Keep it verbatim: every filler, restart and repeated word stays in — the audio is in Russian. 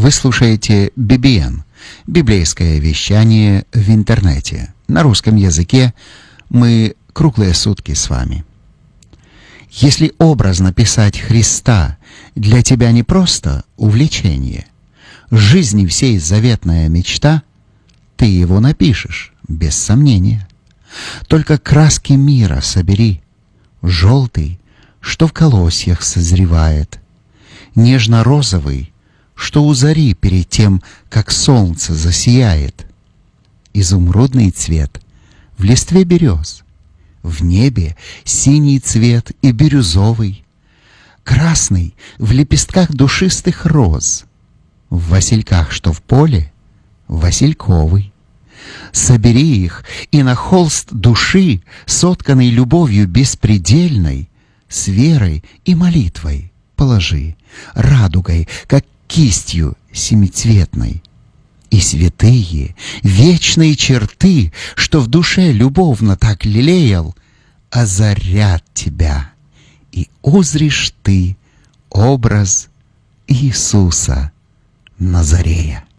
Вы слушаете би би эн, библейское вещание в интернете. На русском языке мы круглые сутки с вами. Если образно писать Христа для тебя не просто увлечение, жизни всей заветная мечта, ты его напишешь, без сомнения. Только краски мира собери, желтый, что в колосьях созревает, нежно-розовый, что у зари перед тем, как солнце засияет, изумрудный цвет в листве берез, в небе синий цвет и бирюзовый, красный в лепестках душистых роз, в васильках, что в поле, васильковый. Собери их и на холст души, сотканной любовью беспредельной, с верой и молитвой положи, радугой, как кистью семицветной. И святые, вечные черты, что в душе любовно так лелеял, озарят тебя, и узришь ты образ Иисуса Назарея.